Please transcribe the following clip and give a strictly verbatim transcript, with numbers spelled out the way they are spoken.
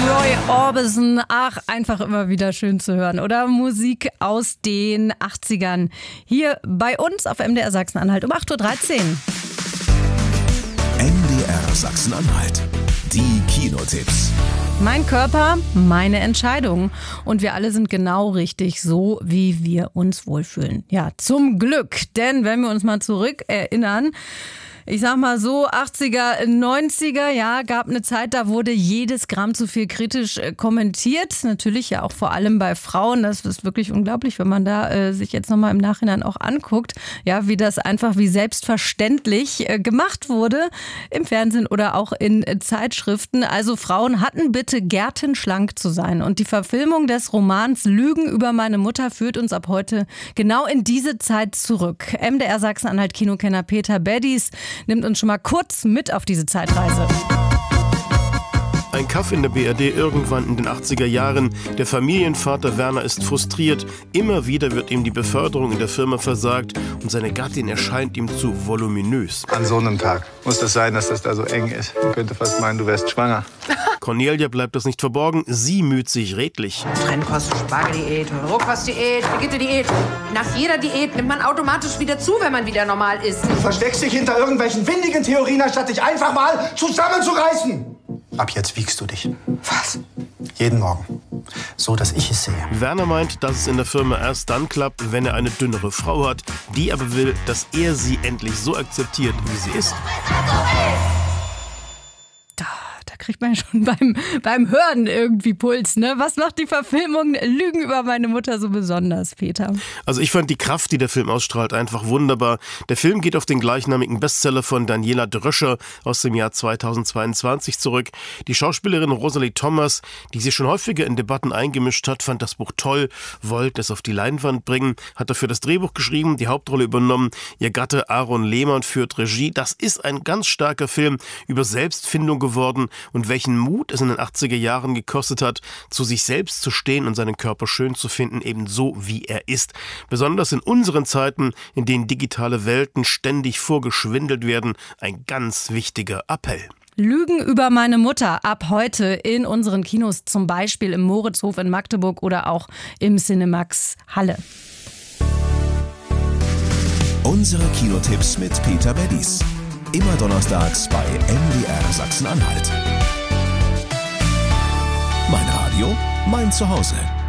Roy Orbison, ach, einfach immer wieder schön zu hören, oder? Musik aus den achtzigern. Hier bei uns auf M D R Sachsen-Anhalt um acht Uhr dreizehn. M D R Sachsen-Anhalt. Die Kinotipps. Mein Körper, meine Entscheidung. Und wir alle sind genau richtig so, wie wir uns wohlfühlen. Ja, zum Glück. Denn wenn wir uns mal zurück erinnern, ich sag mal so, achtziger, neunziger, ja, gab eine Zeit, da wurde jedes Gramm zu viel kritisch äh, kommentiert. Natürlich ja auch vor allem bei Frauen. Das ist wirklich unglaublich, wenn man da äh, sich jetzt nochmal im Nachhinein auch anguckt, ja, wie das einfach wie selbstverständlich äh, gemacht wurde im Fernsehen oder auch in äh, Zeitschriften. Also Frauen hatten bitte gärtenschlank zu sein. Und die Verfilmung des Romans Lügen über meine Mutter führt uns ab heute genau in diese Zeit zurück. M D R Sachsen-Anhalt Kinokenner Peter Beddies nimmt uns schon mal kurz mit auf diese Zeitreise. Ein Kaff in der B R D irgendwann in den achtziger Jahren. Der Familienvater Werner ist frustriert. Immer wieder wird ihm die Beförderung in der Firma versagt und seine Gattin erscheint ihm zu voluminös. An so einem Tag muss das sein, dass das da so eng ist. Man könnte fast meinen, du wärst schwanger. Cornelia bleibt das nicht verborgen. Sie müht sich redlich. Trennkost, Spargeldiät, Rohkostdiät, Brigitte-Diät. Nach jeder Diät nimmt man automatisch wieder zu, wenn man wieder normal ist. Du versteckst dich hinter irgendwelchen windigen Theorien, anstatt dich einfach mal zusammenzureißen. Ab jetzt wiegst du dich. Was? Jeden Morgen. So, dass ich es sehe. Werner meint, dass es in der Firma erst dann klappt, wenn er eine dünnere Frau hat. Die aber will, dass er sie endlich so akzeptiert, wie sie ist. Da kriegt man schon beim, beim Hören irgendwie Puls, ne? Was macht die Verfilmung Lügen über meine Mutter so besonders, Peter? Also ich fand die Kraft, die der Film ausstrahlt, einfach wunderbar. Der Film geht auf den gleichnamigen Bestseller von Daniela Dröscher aus dem Jahr zweitausendzweiundzwanzig zurück. Die Schauspielerin Rosalie Thomas, die sich schon häufiger in Debatten eingemischt hat, fand das Buch toll, wollte es auf die Leinwand bringen, hat dafür das Drehbuch geschrieben, die Hauptrolle übernommen. Ihr Gatte Aaron Lehmann führt Regie. Das ist ein ganz starker Film über Selbstfindung geworden und welchen Mut es in den achtziger Jahren gekostet hat, zu sich selbst zu stehen und seinen Körper schön zu finden, eben so wie er ist. Besonders in unseren Zeiten, in denen digitale Welten ständig vorgeschwindelt werden, ein ganz wichtiger Appell. Lügen über meine Mutter ab heute in unseren Kinos, zum Beispiel im Moritzhof in Magdeburg oder auch im Cinemax Halle. Unsere Kinotipps mit Peter Beddies. Immer donnerstags bei M D R Sachsen-Anhalt. Mein Radio, mein Zuhause.